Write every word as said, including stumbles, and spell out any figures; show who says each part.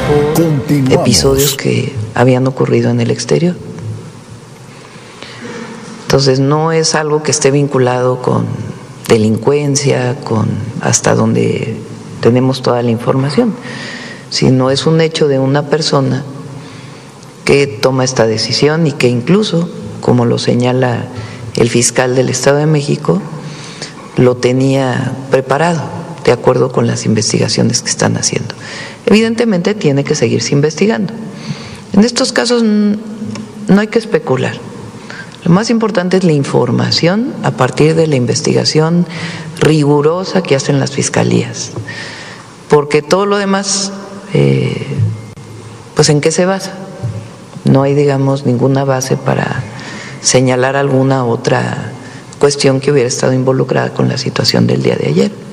Speaker 1: por episodios que habían ocurrido en el exterior. Entonces no es algo que esté vinculado con delincuencia, con hasta donde tenemos toda la información, sino es un hecho de una persona que toma esta decisión y que incluso, como lo señala el fiscal del Estado de México, lo tenía preparado de acuerdo con las investigaciones que están haciendo. Evidentemente tiene que seguirse investigando. En estos casos no hay que especular. Lo más importante es la información a partir de la investigación rigurosa que hacen las fiscalías, porque todo lo demás, eh, pues ¿en qué se basa? No hay, digamos, ninguna base para señalar alguna otra cuestión que hubiera estado involucrada con la situación del día de ayer.